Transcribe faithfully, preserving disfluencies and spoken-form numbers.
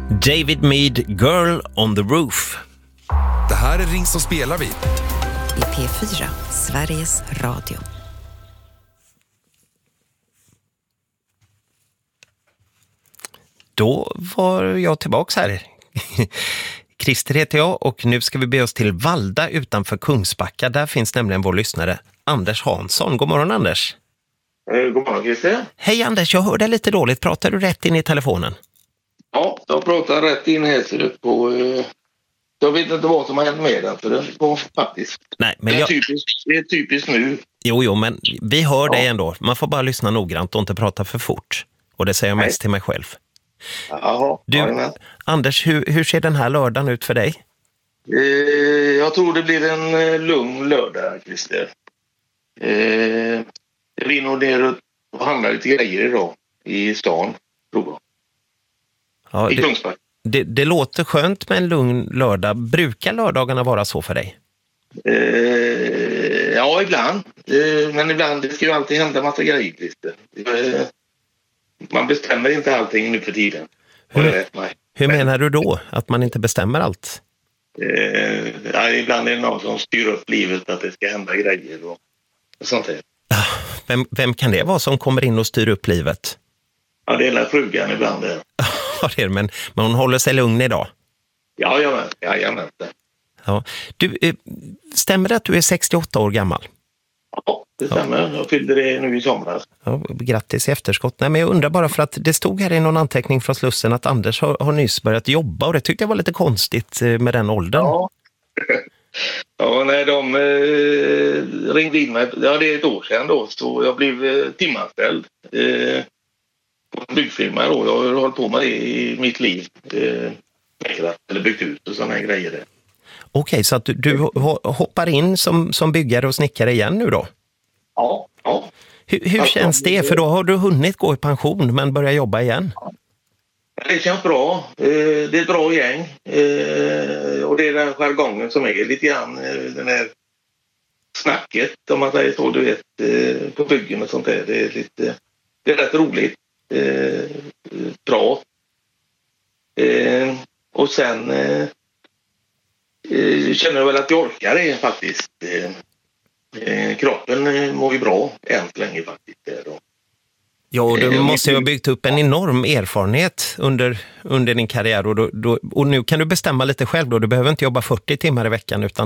David Mead, Girl on the Roof. Det här är Ring som spelar vi. I P fyra, Sveriges Radio. Då var jag tillbaks här. Christer heter jag och nu ska vi be oss till Valda utanför Kungsbacka. Där finns nämligen vår lyssnare Anders Hansson. God morgon Anders. Eh, god morgon Christer. Hej Anders, jag hör dig lite dåligt. Pratar du rätt in i telefonen? Ja, jag pratar rätt in här ser du på... Eh, jag vet inte vad som har hänt med den för den går faktiskt. Nej, men det, är jag... typiskt, det är typiskt nu. Jo, jo, men vi hör ja. dig ändå. Man får bara lyssna noggrant och inte prata för fort. Och det säger jag Nej. mest till mig själv. Jaha, Du, ja, Anders, hur, hur ser den här lördagen ut för dig? eh, jag tror det blir en eh, lugn lördag, Christer. Eh, jag blir nog ner och handlar lite grejer idag i stan, tror jag. Ja, I det, Kungsbacka. det, det låter skönt med en lugn lördag. Brukar lördagarna vara så för dig? Eh, ja, ibland. Eh, men ibland, det ska ju alltid hända massa grejer, Christer. Eh, man bestämmer inte allting nu för tiden. Hur, det vet man. hur menar du då? Att man inte bestämmer allt? Eh, ja, ibland är det någon som styr upp livet att det ska hända grejer och, och sånt där. Vem, vem kan det vara som kommer in och styr upp livet? Ja, det är hela frugan ibland. Där. Ja, det är det, men, men hon håller sig lugn idag. Ja, jag vet. Ja, jag vet det. Ja. Du, eh, stämmer det att du är sextioåtta år gammal? Ja, det stämmer. Jag fyllde det nu i somras. Ja, grattis i efterskott. Nej, men jag undrar bara för att det stod här i någon anteckning från Slussen att Anders har, har nyss börjat jobba och det tyckte jag var lite konstigt eh, med den åldern. Ja. Ja, när de eh, ringde in mig, ja det är ett år sedan då, så jag blev eh, timanställd eh, på en byggfirma då. Jag har hållit på med det i mitt liv. Eh, eller byggt ut och sådana här grejer där. Okej, så att du, du hoppar in som, som byggare och snickare igen nu då? Ja, ja. Hur, hur alltså, känns det? För då har du hunnit gå i pension men börja jobba igen. Det känns bra. Eh, det är ett bra gäng. Eh, och det är den jargongen som är lite grann eh, den här snacket, om man säger så, du vet, eh, på byggen och sånt där. Det är lite, det är rätt roligt. Eh, bra. Eh, och sen eh, eh, känner jag väl att jag orkar det faktiskt. Eh, eh, kroppen eh, mår ju bra än så länge faktiskt. Det då. Ja, och du måste ju ha byggt upp en enorm erfarenhet under, under din karriär och, då, då, och nu kan du bestämma lite själv då. Du behöver inte jobba fyrtio timmar i veckan utan